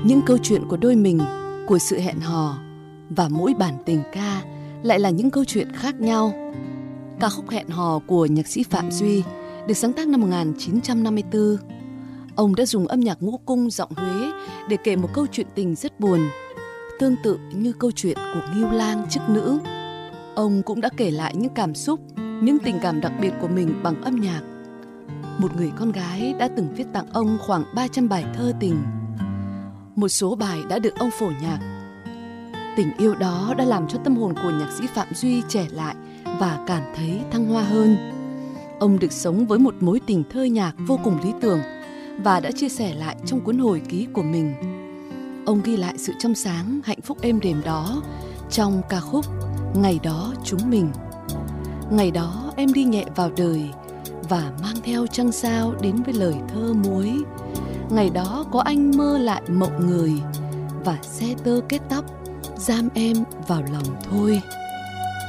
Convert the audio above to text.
những câu chuyện của đôi mình, của sự hẹn hò, và mỗi bản tình ca lại là những câu chuyện khác nhau. Ca khúc Hẹn hò của nhạc sĩ Phạm Duy được sáng tác năm 1954. Ông đã dùng âm nhạc ngũ cung giọng Huế để kể một câu chuyện tình rất buồn, tương tự như câu chuyện của Ngưu Lang chức nữ. Ông cũng đã kể lại những cảm xúc, những tình cảm đặc biệt của mình bằng âm nhạc. Một người con gái đã từng viết tặng ông khoảng 300 bài thơ tình. Một số bài đã được ông phổ nhạc. Tình yêu đó đã làm cho tâm hồn của nhạc sĩ Phạm Duy trẻ lại và cảm thấy thăng hoa hơn. Ông được sống với một mối tình thơ nhạc vô cùng lý tưởng và đã chia sẻ lại trong cuốn hồi ký của mình. Ông ghi lại sự trong sáng, hạnh phúc êm đềm đó trong ca khúc Ngày đó chúng mình. Ngày đó em đi nhẹ vào đời và mang theo trăng sao đến với lời thơ muối. Ngày đó có anh mơ lại mộng người và xe tơ kết tóc giam em vào lòng thôi.